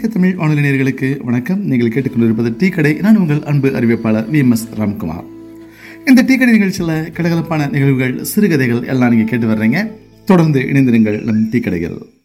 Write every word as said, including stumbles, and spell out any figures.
அமெரிக்க தமிழ் வானொலி நேயர்களுக்கு வணக்கம். நீங்கள் கேட்டுக்கொண்டிருப்பது டீ கடை. நான் உங்கள் அன்பு அறிவிப்பாளர் வி எம் எஸ் ராம்குமார். இந்த டீ கடை நிகழ்ச்சியில் கடகலப்பான நிகழ்வுகள், சிறுகதைகள் எல்லாம் நீங்கள் கேட்டு வர்றீங்க. தொடர்ந்து இணைந்திருங்கள் நம் டீ கடைகள்.